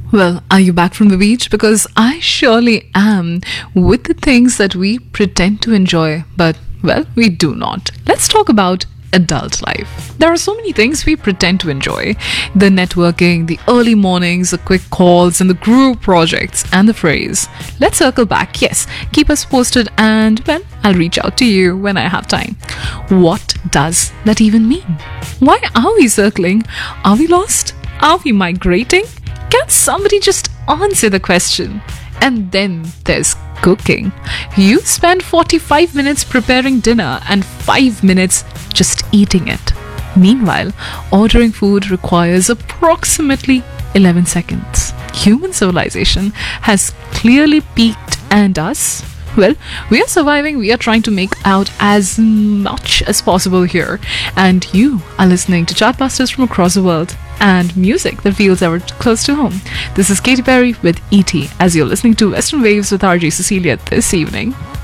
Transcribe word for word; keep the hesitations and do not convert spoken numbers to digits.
Well, are you back from the beach? Because I surely am, with the things that we pretend to enjoy, but, well, we do not. Let's talk about adult life. There are so many things we pretend to enjoy: the networking, the early mornings, the quick calls, and the group projects, and the phrase, let's circle back. Yes, keep us posted, and, well, I'll reach out to you when I have time. What does that even mean? Why are we circling? Are we lost? Are we migrating? Can somebody just answer the question? And then there's cooking. You spend forty-five minutes preparing dinner and five minutes just eating it. Meanwhile, ordering food requires approximately eleven seconds. Human civilization has clearly peaked, and us? Well, we are surviving. We are trying to make out as much as possible here. And you are listening to Chartbusters from across the world and music that feels ever close to home. This is Katy Perry with E T as you're listening to Western Waves with R J Cecilia this evening.